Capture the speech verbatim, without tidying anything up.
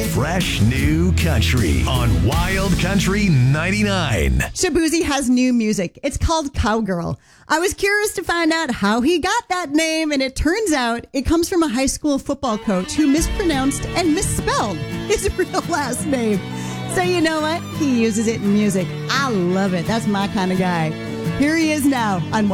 Fresh new country on Wild Country ninety-nine. Shaboozey has new music. It's called Cowgirl. I was curious to find out how he got that name, and it turns out it comes from a high school football coach who mispronounced and misspelled his real last name. So you know what? He uses it in music. I love it. That's my kind of guy. Here he is now on